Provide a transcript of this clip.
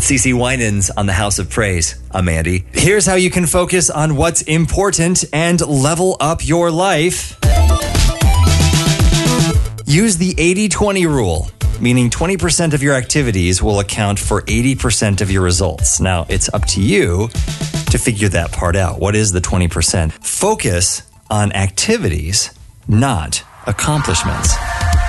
It's CeCe Winans on the House of Praise. I'm Andy. Here's how you can focus on what's important and level up your life. Use the 80-20 rule, meaning 20% of your activities will account for 80% of your results. Now, it's up to you to figure that part out. What is the 20%? Focus on activities, not accomplishments.